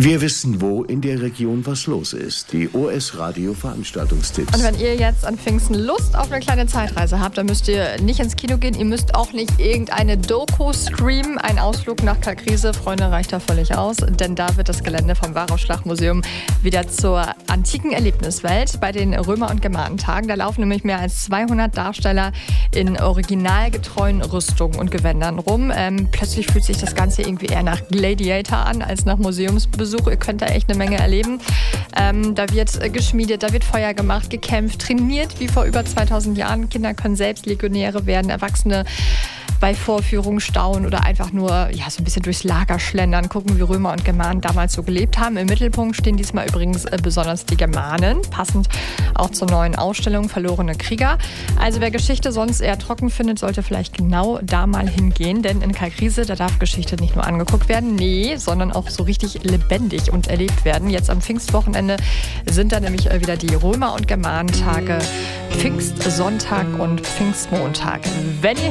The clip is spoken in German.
Wir wissen, wo in der Region was los ist. Die OS Radio Veranstaltungstipps. Und wenn ihr jetzt an Pfingsten Lust auf eine kleine Zeitreise habt, dann müsst ihr nicht ins Kino gehen. Ihr müsst auch nicht irgendeine Doku streamen. Ein Ausflug nach Kalkriese, Freunde, reicht da völlig aus. Denn da wird das Gelände vom Varusschlachtmuseum wieder zur antiken Erlebniswelt bei den Römer- und Germanentagen. Da laufen nämlich mehr als 200 Darsteller in originalgetreuen Rüstungen und Gewändern rum. Plötzlich fühlt sich das Ganze irgendwie eher nach Gladiator an als nach Museumsbesuch. Ihr könnt da echt eine Menge erleben. Da wird geschmiedet, da wird Feuer gemacht, gekämpft, trainiert wie vor über 2000 Jahren. Kinder können selbst Legionäre werden, Erwachsene bei Vorführungen staunen oder einfach nur so ein bisschen durchs Lager schlendern, gucken, wie Römer und Germanen damals so gelebt haben. Im Mittelpunkt stehen diesmal übrigens besonders die Germanen, passend auch zur neuen Ausstellung Verlorene Krieger. Also wer Geschichte sonst eher trocken findet, sollte vielleicht genau da mal hingehen, denn in Kalkriese, da darf Geschichte nicht nur angeguckt werden, sondern auch so richtig lebendig und erlebt werden. Jetzt am Pfingstwochenende sind da nämlich wieder die Römer- und Germanentage, Pfingstsonntag und Pfingstmontag. Wenn ihr